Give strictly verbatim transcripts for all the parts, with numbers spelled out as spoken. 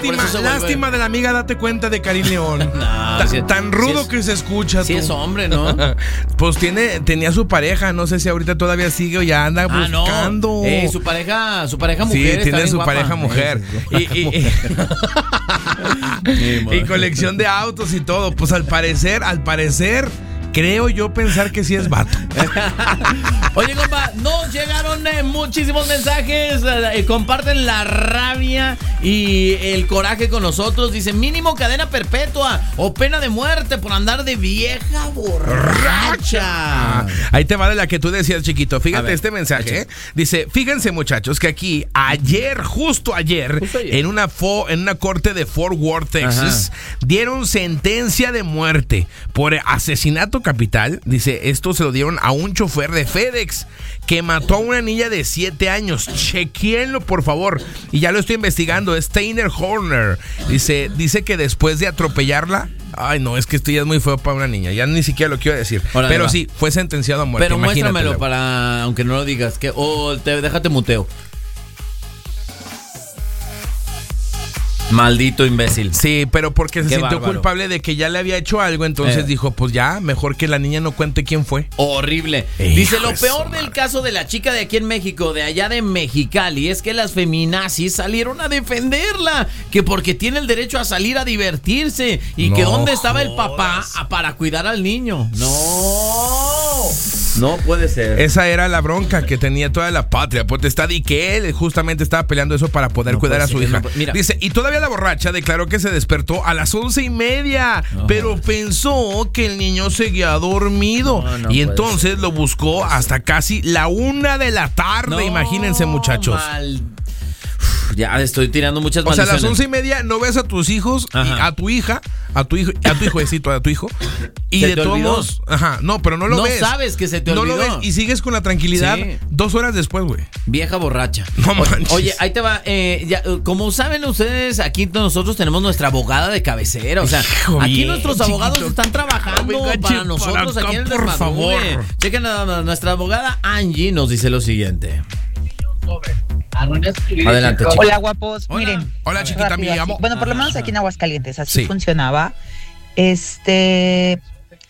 Lástima, lástima de la amiga, date cuenta de Karim León. No, Ta, si, tan rudo si es, que se escucha. Si tú. es hombre, ¿no? Pues tiene, tenía su pareja, no sé si ahorita todavía sigue o ya anda ah, buscando. No. Eh, su pareja, su pareja mujer. Sí, tiene su guapa. pareja mujer. Y, y, y, y colección de autos y todo. Pues al parecer, al parecer. Creo yo pensar que sí es vato. Oye, compa, nos llegaron eh, muchísimos mensajes. Eh, comparten la rabia y el coraje con nosotros. Dice, mínimo cadena perpetua o pena de muerte por andar de vieja borracha. Ahí te va de la que tú decías, chiquito. Fíjate ver, este mensaje. ¿eh? Dice, fíjense, muchachos, que aquí ayer, justo ayer, justo ayer. En, una fo, en una corte de Fort Worth, Texas, ajá, dieron sentencia de muerte por asesinato capital. Dice, esto se lo dieron a un chofer de FedEx que mató a una niña de siete años. Chequéenlo, por favor. Y ya lo estoy investigando. Es Steiner Horner. Dice, dice que después de atropellarla. Ay, no, es que esto ya es muy feo para una niña. Ya ni siquiera lo quiero decir. Órale, pero va. Sí, fue sentenciado a muerte. Pero muéstramelo para, aunque no lo digas, que o oh, te, déjate muteo. Maldito imbécil. Sí, pero porque se Qué sintió bárbaro. culpable de que ya le había hecho algo, entonces eh. dijo, pues ya, mejor que la niña no cuente quién fue. Horrible. Hijo Dice, lo peor del madre. caso de la chica de aquí en México, de allá de Mexicali, es que las feminazis salieron a defenderla, que porque tiene el derecho a salir a divertirse, y no que dónde estaba el papá para cuidar al niño. No, no puede ser. Esa era la bronca que tenía toda la patria potestad y que él justamente estaba peleando eso para poder no cuidar a su ser, hija. No, mira. Dice, y todavía la borracha declaró que se despertó a las once y media, oh. pero pensó que el niño seguía dormido no, no y entonces ser. lo buscó hasta casi la una de la tarde. No, imagínense, muchachos. Mal. Ya estoy tirando muchas O maldiciones. sea, a las once y media no ves a tus hijos, y a tu hija, a tu hijo, a tu hijecito, a tu hijo. Y de todos modos, ajá, no, pero no lo no ves. No sabes que se te olvidó. No lo ves y sigues con la tranquilidad sí. dos horas después, güey. Vieja borracha. No manches. Oye, ahí te va. Eh, ya, como saben ustedes, aquí nosotros tenemos nuestra abogada de cabecera. O sea, Hijo aquí bien, nuestros chiquito. abogados están trabajando Venga, para nosotros para acá, aquí en el Por favor. Chequen nada más. Nuestra abogada Angie nos dice lo siguiente. Adelante, chica. Hola, guapos. Hola. Miren. Hola, chiquita, rápido, mi amo. Bueno, por lo menos aquí en Aguascalientes así sí. funcionaba. Este,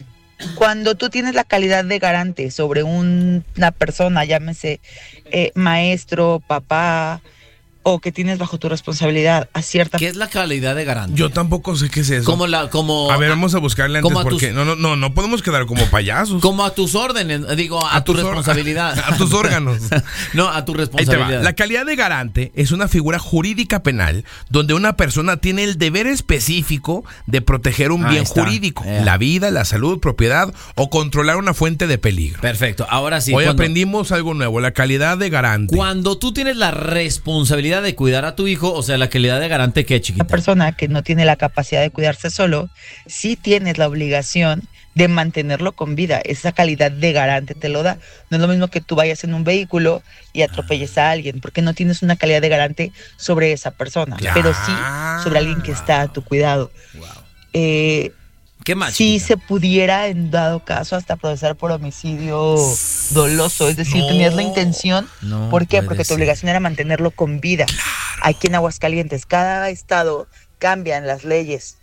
cuando tú tienes la calidad de garante sobre un, una persona, llámese eh, maestro, papá, o que tienes bajo tu responsabilidad a cierta. ¿Qué es la calidad de garante? Yo tampoco sé qué es eso. Como la, como. A ver, vamos a buscarle antes como a porque tus, no, no, no, no podemos quedar como payasos. Como a tus órdenes, digo, a, a tu responsabilidad. A tus órganos. No, a tu responsabilidad. La calidad de garante es una figura jurídica penal donde una persona tiene el deber específico de proteger un bien jurídico, eh. la vida, la salud, propiedad o controlar una fuente de peligro. Perfecto. Ahora sí. Hoy cuando, aprendimos algo nuevo, la calidad de garante. Cuando tú tienes la responsabilidad de cuidar a tu hijo, o sea, la calidad de garante, ¿qué, chiquita? Una persona que no tiene la capacidad de cuidarse solo, sí tienes la obligación de mantenerlo con vida. Esa calidad de garante te lo da. No es lo mismo que tú vayas en un vehículo y atropelles a alguien, porque no tienes una calidad de garante sobre esa persona, claro. pero sí sobre alguien que está a tu cuidado. Wow. Eh, ¿Qué más? Si sí se pudiera, en dado caso, hasta procesar por homicidio doloso. Es decir, no, tenías la intención. No ¿Por qué? Porque tu obligación era mantenerlo con vida. Claro. Aquí en Aguascalientes, cada estado cambian las leyes.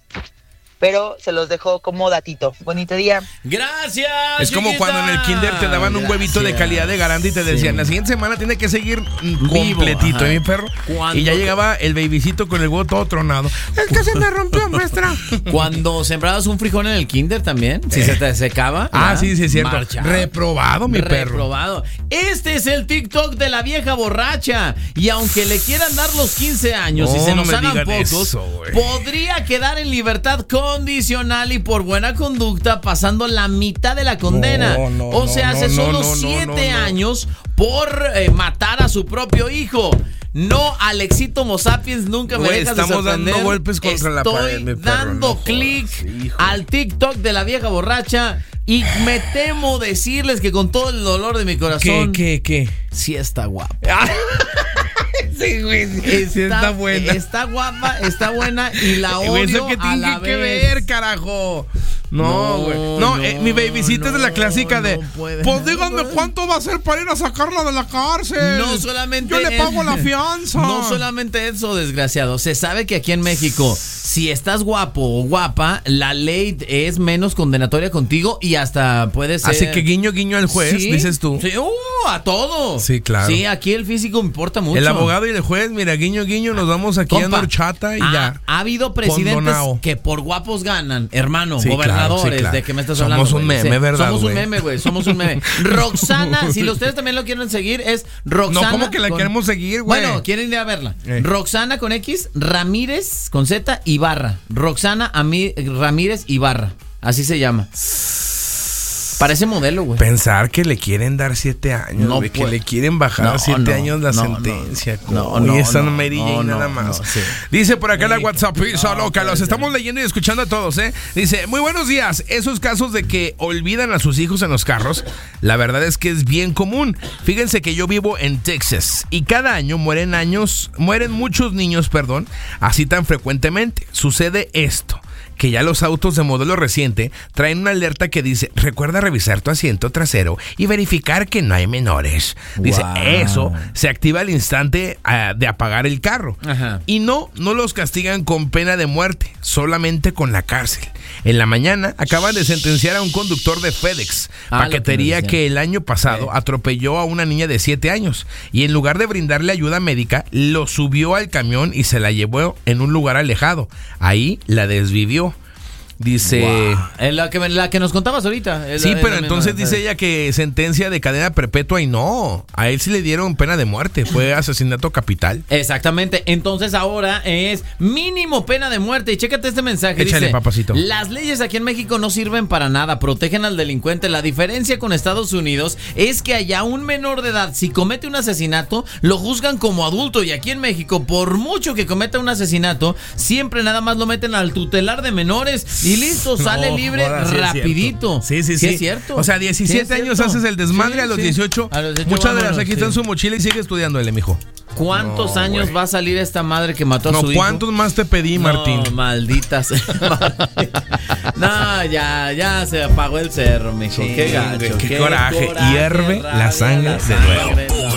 Pero se los dejo como datito. Bonito día. Gracias. Es como chiquita. Cuando en el kinder te daban un Gracias. huevito de calidad de garante y te decían, sí. la siguiente semana tiene que seguir completito, ¿eh, mi perro? Y ya llegaba el babycito con el huevo todo tronado. Es que se me rompió, maestra. Cuando sembrabas un frijol en el kinder también, si eh. se te secaba. Ah, sí, sí, es cierto. Marcha. Reprobado, mi Reprobado. perro. Reprobado. Este es el TikTok de la vieja borracha. Y aunque le quieran dar los quince años no, y se nos hagan pocos, eso, podría quedar en libertad con condicional y por buena conducta, pasando la mitad de la condena. No, no, o sea, hace no, solo no, siete no, no, no. años por eh, matar a su propio hijo. No, Alexito Homo sapiens, nunca me Wey, dejas de sorprender. Estamos dando golpes contra Estoy la pared, mi perro. Estoy dando no clic al TikTok de la vieja borracha y me temo decirles que con todo el dolor de mi corazón. ¿Qué, qué, qué? Sí está guapa. Sí, güey, sí, está, sí está buena. Está guapa, está buena y la odio. ¿Eso qué tiene a la que vez. ver, carajo? No, güey. No, no, no eh, mi babycita no, es de la clásica no, de. No pues díganme cuánto va a ser para ir a sacarla de la cárcel. No solamente. Yo le pago la fianza. No solamente eso, desgraciado. Se sabe que aquí en México, si estás guapo o guapa, la ley es menos condenatoria contigo y hasta puede ser. Así que guiño, guiño al juez, ¿sí? Dices tú. Sí, uh, a todo. Sí, claro. Sí, aquí el físico importa mucho. El abogado y el juez, mira, guiño, guiño, nos vamos aquí Compa, a horchata y ha, ya. Ha habido presidentes Condonao. que por guapos ganan, hermano, sí, gobernadores. Claro, sí, claro. ¿De qué me estás Somos hablando? Somos un meme, sí, ¿verdad? Somos wey? un meme, güey. Somos un meme. Roxana, si ustedes también lo quieren seguir, es Roxana. No, ¿cómo que la con... queremos seguir, güey? Bueno, quieren ir a verla. Eh. Roxana con X, Ramírez con Z, Ibarra. Roxana Ami... Ramírez Ibarra. Así se llama. Parece modelo, güey. Pensar que le quieren dar siete años, no, güey, que le quieren bajar no, a siete no, años la no, sentencia. No, no, y esa no, Mary Jane no, nada más. No, sí. Dice por acá sí, la WhatsApp, no, loca, los estamos leyendo y escuchando a todos, ¿eh? Dice, muy buenos días. Esos casos de que olvidan a sus hijos en los carros, la verdad es que es bien común. Fíjense que yo vivo en Texas y cada año mueren años, mueren muchos niños, perdón, así tan frecuentemente. Sucede esto, que ya los autos de modelo reciente traen una alerta que dice, recuerda revisar tu asiento trasero y verificar que no hay menores. Dice, wow. Eso se activa al instante uh, de apagar el carro. Ajá. Y no, no los castigan con pena de muerte, solamente con la cárcel. En la mañana acaban de sentenciar a un conductor de FedEx, ah, paquetería que, que el año pasado sí. atropelló a una niña de siete años y en lugar de brindarle ayuda médica, lo subió al camión y se la llevó en un lugar alejado. Ahí la desvivió. Dice... Wow. La, que, la que nos contabas ahorita. Sí, la, pero la entonces misma, dice ella que sentencia de cadena perpetua y no. A él sí le dieron pena de muerte. Fue asesinato capital. Exactamente. Entonces ahora es mínimo pena de muerte. Y chécate este mensaje. Échale, dice, papacito. Las leyes aquí en México no sirven para nada. Protegen al delincuente. La diferencia con Estados Unidos es que allá un menor de edad, si comete un asesinato, lo juzgan como adulto. Y aquí en México, por mucho que cometa un asesinato, siempre nada más lo meten al tutelar de menores. Y listo, sale no, libre joda, rapidito. Sí, sí, sí. Sí, es cierto. O sea, diecisiete sí años haces el desmadre, sí, a los sí. dieciocho. A los dieciocho muchas de las aquí sí. están su mochila y sigue estudiando el mijo. ¿Cuántos no, años wey. va a salir esta madre que mató no, a su hijo? ¿Cuántos más te pedí, Martín? No, malditas. No, ya, ya se apagó el cerro, mijo. Sí, qué gacho. Qué, qué coraje. coraje. Hierve la sangre, la sangre de nuevo.